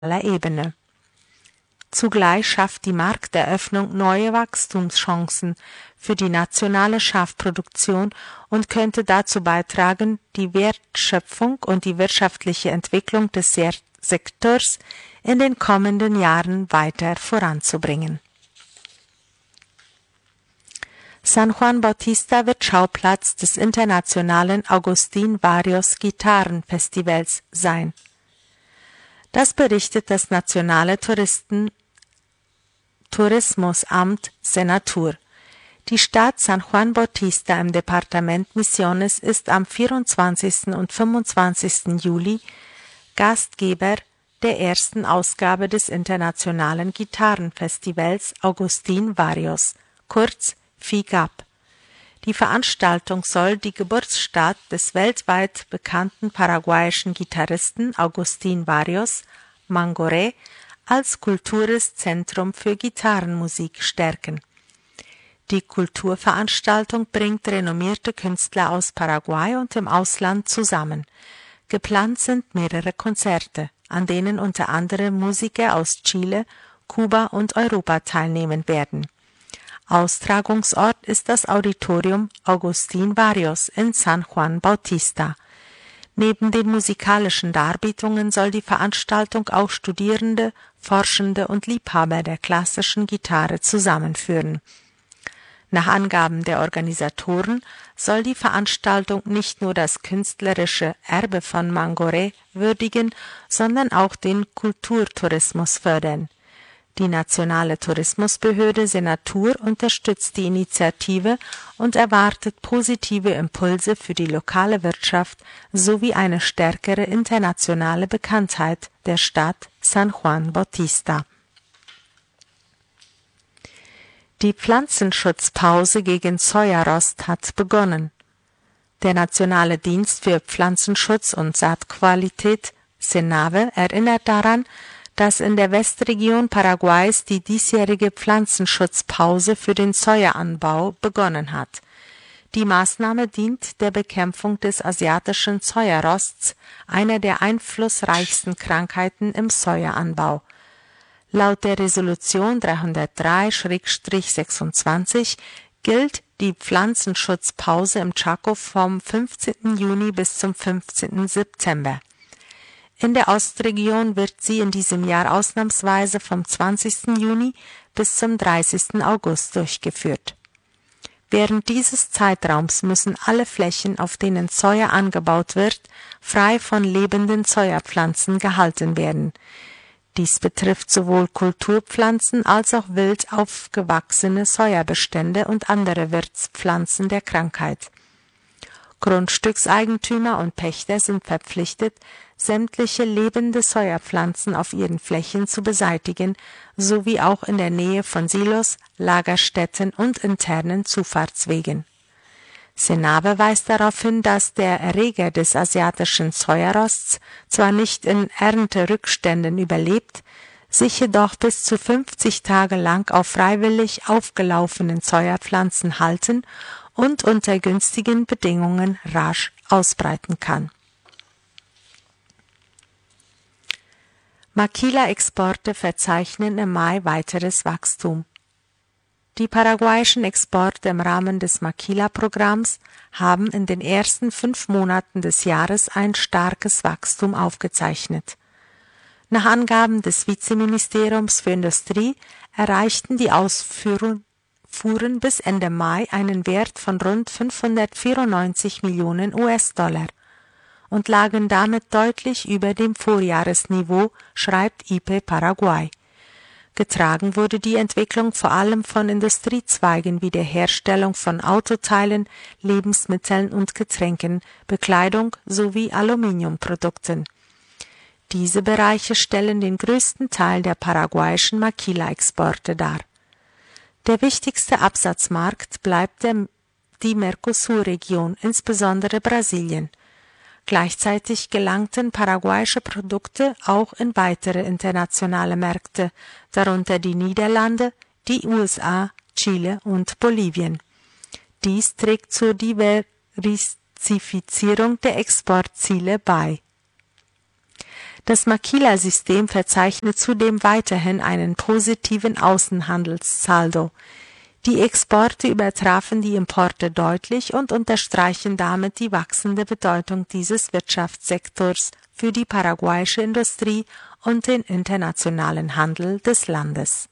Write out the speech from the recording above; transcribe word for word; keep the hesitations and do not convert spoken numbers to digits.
Ebene. Zugleich schafft die Markteröffnung neue Wachstumschancen für die nationale Schafproduktion und könnte dazu beitragen, die Wertschöpfung und die wirtschaftliche Entwicklung des Sektors in den kommenden Jahren weiter voranzubringen. San Juan Bautista wird Schauplatz des internationalen Agustín Barrios Gitarrenfestivals sein. Das berichtet das nationale Touristen Tourismusamt Senatur. Die Stadt San Juan Bautista im Departement Misiones ist am vierundzwanzigsten und fünfundzwanzigsten Juli Gastgeber der ersten Ausgabe des internationalen Gitarrenfestivals Agustín Barrios, kurz F I G A P. Die Veranstaltung soll die Geburtsstadt des weltweit bekannten paraguayischen Gitarristen Agustín Barrios, Mangoré, als kulturelles Zentrum für Gitarrenmusik stärken. Die Kulturveranstaltung bringt renommierte Künstler aus Paraguay und dem Ausland zusammen. Geplant sind mehrere Konzerte, an denen unter anderem Musiker aus Chile, Kuba und Europa teilnehmen werden. Austragungsort ist das Auditorium Agustín Barrios in San Juan Bautista. Neben den musikalischen Darbietungen soll die Veranstaltung auch Studierende, Forschende und Liebhaber der klassischen Gitarre zusammenführen. Nach Angaben der Organisatoren soll die Veranstaltung nicht nur das künstlerische Erbe von Mangoré würdigen, sondern auch den Kulturtourismus fördern. Die nationale Tourismusbehörde Senatur unterstützt die Initiative und erwartet positive Impulse für die lokale Wirtschaft sowie eine stärkere internationale Bekanntheit der Stadt San Juan Bautista. Die Pflanzenschutzpause gegen Sojarost hat begonnen. Der Nationale Dienst für Pflanzenschutz und Saatqualität, SENAVE, erinnert daran, dass in der Westregion Paraguays die diesjährige Pflanzenschutzpause für den Sojaanbau begonnen hat. Die Maßnahme dient der Bekämpfung des asiatischen Sojarosts, einer der einflussreichsten Krankheiten im Sojaanbau. Laut der Resolution dreihundertdrei sechsundzwanzig gilt die Pflanzenschutzpause im Chaco vom fünfzehnten Juni bis zum fünfzehnten September. In der Ostregion wird sie in diesem Jahr ausnahmsweise vom zwanzigsten Juni bis zum dreißigsten August durchgeführt. Während dieses Zeitraums müssen alle Flächen, auf denen Soja angebaut wird, frei von lebenden Sojapflanzen gehalten werden. Dies betrifft sowohl Kulturpflanzen als auch wild aufgewachsene Sojabestände und andere Wirtspflanzen der Krankheit. Grundstückseigentümer und Pächter sind verpflichtet, sämtliche lebende Sojapflanzen auf ihren Flächen zu beseitigen, sowie auch in der Nähe von Silos, Lagerstätten und internen Zufahrtswegen. SENAVE weist darauf hin, dass der Erreger des asiatischen Sojarosts zwar nicht in Ernterückständen überlebt, sich jedoch bis zu fünfzig Tage lang auf freiwillig aufgelaufenen Sojapflanzen halten und unter günstigen Bedingungen rasch ausbreiten kann. Maquila-Exporte verzeichnen im Mai weiteres Wachstum. Die paraguayischen Exporte im Rahmen des Maquila-Programms haben in den ersten fünf Monaten des Jahres ein starkes Wachstum aufgezeichnet. Nach Angaben des Vizeministeriums für Industrie erreichten die Ausfuhren bis Ende Mai einen Wert von rund fünfhundertvierundneunzig Millionen US-Dollar und lagen damit deutlich über dem Vorjahresniveau, schreibt I P E Paraguay. Getragen wurde die Entwicklung vor allem von Industriezweigen wie der Herstellung von Autoteilen, Lebensmitteln und Getränken, Bekleidung sowie Aluminiumprodukten. Diese Bereiche stellen den größten Teil der paraguayischen Maquila-Exporte dar. Der wichtigste Absatzmarkt bleibt der, die Mercosur-Region, insbesondere Brasilien. Gleichzeitig gelangten paraguayische Produkte auch in weitere internationale Märkte, darunter die Niederlande, die U S A, Chile und Bolivien. Dies trägt zur Diversifizierung der Exportziele bei. Das Maquila-System verzeichnet zudem weiterhin einen positiven Außenhandelssaldo. Die Exporte übertrafen die Importe deutlich und unterstreichen damit die wachsende Bedeutung dieses Wirtschaftssektors für die paraguayische Industrie und den internationalen Handel des Landes.